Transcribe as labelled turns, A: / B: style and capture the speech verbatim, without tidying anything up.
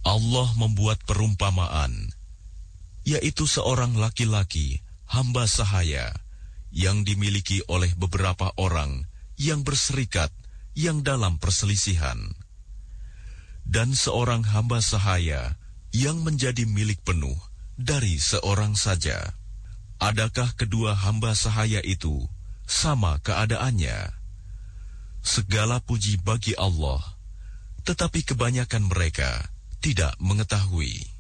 A: Allah membuat perumpamaan, yaitu seorang laki-laki, hamba sahaya, yang dimiliki oleh beberapa orang yang berserikat yang dalam perselisihan. Dan seorang hamba sahaya yang menjadi milik penuh dari seorang saja. Adakah kedua hamba sahaya itu sama keadaannya? Segala puji bagi Allah, tetapi kebanyakan mereka tidak mengetahui.